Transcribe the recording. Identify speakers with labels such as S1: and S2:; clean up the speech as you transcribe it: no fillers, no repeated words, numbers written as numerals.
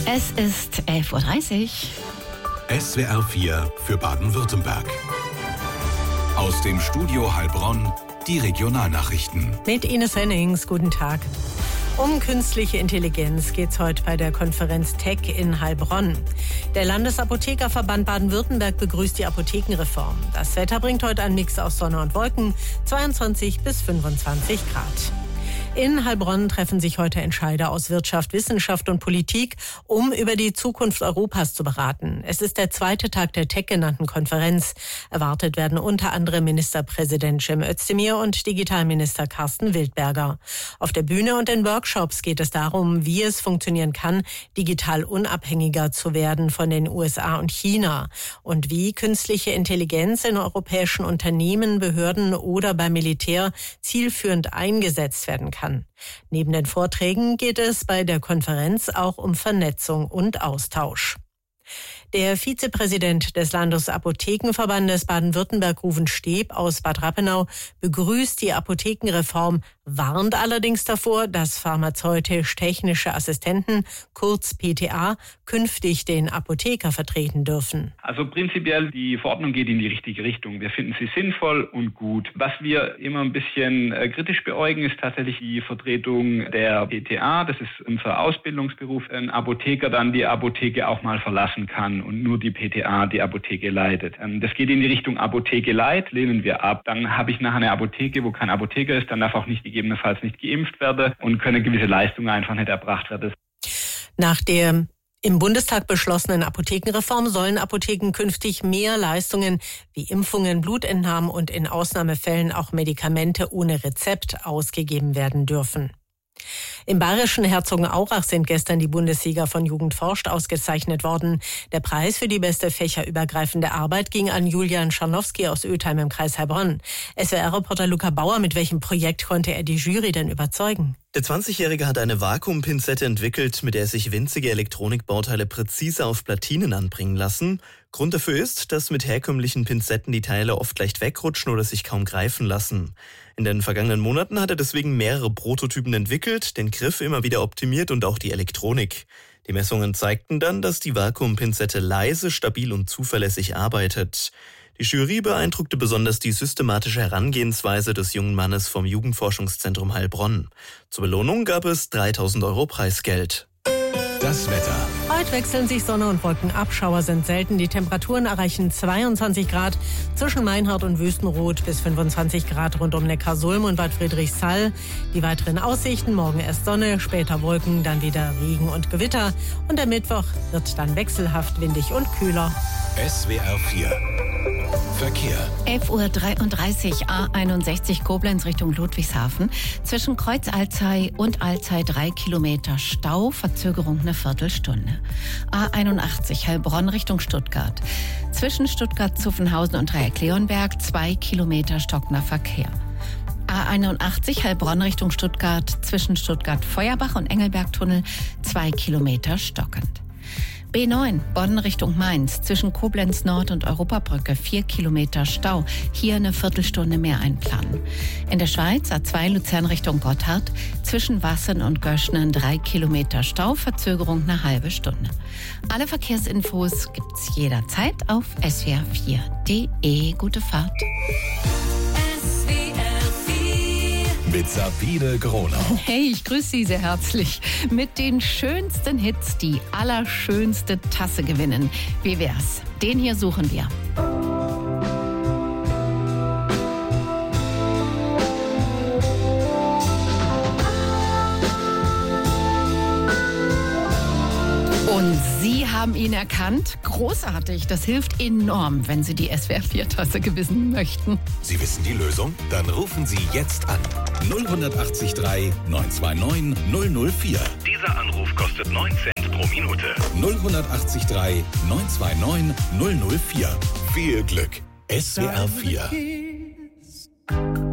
S1: Es ist 11.30 Uhr.
S2: SWR 4 für Baden-Württemberg. Aus dem Studio Heilbronn die Regionalnachrichten.
S3: Mit Ines Hennings, guten Tag. Um künstliche Intelligenz geht es heute bei der Konferenz Tech in Heilbronn. Der Landesapothekerverband Baden-Württemberg begrüßt die Apothekenreform. Das Wetter bringt heute einen Mix aus Sonne und Wolken, 22 bis 25 Grad. In Heilbronn treffen sich heute Entscheider aus Wirtschaft, Wissenschaft und Politik, um über die Zukunft Europas zu beraten. Es ist der zweite Tag der Tech genannten Konferenz. Erwartet werden unter anderem Ministerpräsident Cem Özdemir und Digitalminister Carsten Wildberger. Auf der Bühne und in Workshops geht es darum, wie es funktionieren kann, digital unabhängiger zu werden von den USA und China und wie künstliche Intelligenz in europäischen Unternehmen, Behörden oder beim Militär zielführend eingesetzt werden kann. Neben den Vorträgen geht es bei der Konferenz auch um Vernetzung und Austausch. Der Vizepräsident des Landesapothekenverbandes Baden-Württemberg, Ruven Steeb aus Bad Rappenau, begrüßt die Apothekenreform, warnt allerdings davor, dass pharmazeutisch-technische Assistenten, kurz PTA, künftig den Apotheker vertreten dürfen.
S4: Also prinzipiell, die Verordnung geht in die richtige Richtung. Wir finden sie sinnvoll und gut. Was wir immer ein bisschen kritisch beäugen, ist tatsächlich die Vertretung der PTA. Das ist unser Ausbildungsberuf. Ein Apotheker dann die Apotheke auch mal verlassen kann und nur die PTA die Apotheke leitet. Das geht in die Richtung Apotheke Light, lehnen wir ab. Dann habe ich nachher eine Apotheke, wo kein Apotheker ist, dann darf auch gegebenenfalls nicht geimpft werden und können gewisse Leistungen einfach nicht erbracht werden.
S3: Nach der im Bundestag beschlossenen Apothekenreform sollen Apotheken künftig mehr Leistungen wie Impfungen, Blutentnahmen und in Ausnahmefällen auch Medikamente ohne Rezept ausgegeben werden dürfen. Im bayerischen Herzogenaurach sind gestern die Bundessieger von Jugend forscht ausgezeichnet worden. Der Preis für die beste fächerübergreifende Arbeit ging an Julian Scharnowski aus Ötheim im Kreis Heilbronn. SWR-Reporter Luca Bauer, mit welchem Projekt konnte er die Jury denn überzeugen?
S5: Der 20-Jährige hat eine Vakuumpinzette entwickelt, mit der sich winzige Elektronikbauteile präzise auf Platinen anbringen lassen. Grund dafür ist, dass mit herkömmlichen Pinzetten die Teile oft leicht wegrutschen oder sich kaum greifen lassen. In den vergangenen Monaten hat er deswegen mehrere Prototypen entwickelt, den Griff immer wieder optimiert und auch die Elektronik. Die Messungen zeigten dann, dass die Vakuumpinzette leise, stabil und zuverlässig arbeitet. Die Jury beeindruckte besonders die systematische Herangehensweise des jungen Mannes vom Jugendforschungszentrum Heilbronn. Zur Belohnung gab es 3.000 € Preisgeld.
S2: Das Wetter.
S3: Heute wechseln sich Sonne und Wolken ab, Schauer sind selten. Die Temperaturen erreichen 22 Grad zwischen Meinhard und Wüstenrot bis 25 Grad rund um Neckarsulm und Bad Friedrichshall. Die weiteren Aussichten: morgen erst Sonne, später Wolken, dann wieder Regen und Gewitter. Und der Mittwoch wird dann wechselhaft windig und kühler.
S2: SWR 4 Verkehr.
S1: 11.33 Uhr, A61 Koblenz Richtung Ludwigshafen. Zwischen Kreuz Alzey und Alzey 3 Kilometer Stau, Verzögerung eine Viertelstunde. A81 Heilbronn Richtung Stuttgart. Zwischen Stuttgart-Zuffenhausen und Dreieck-Leonberg 2 Kilometer stockender Verkehr. A81 Heilbronn Richtung Stuttgart. Zwischen Stuttgart-Feuerbach und Engelbergtunnel 2 Kilometer stockend. B9 Bonn Richtung Mainz, zwischen Koblenz Nord und Europabrücke 4 Kilometer Stau, hier eine Viertelstunde mehr einplanen. In der Schweiz A2 Luzern Richtung Gotthard, zwischen Wassen und Göschnen 3 Kilometer Stau, Verzögerung eine halbe Stunde. Alle Verkehrsinfos gibt's jederzeit auf swr4.de. Gute Fahrt.
S2: Mit Sabine Gronau.
S1: Hey, ich grüße Sie sehr herzlich. Mit den schönsten Hits die allerschönste Tasse gewinnen. Wie wär's? Den hier suchen wir. Und Sie haben ihn erkannt. Großartig. Das hilft enorm, wenn Sie die SWR4-Tasse gewinnen möchten.
S2: Sie wissen die Lösung? Dann rufen Sie jetzt an. 0183 929 004.
S6: Dieser Anruf kostet 9 Cent pro Minute.
S2: 0183 929 004. Viel Glück. SWR 4.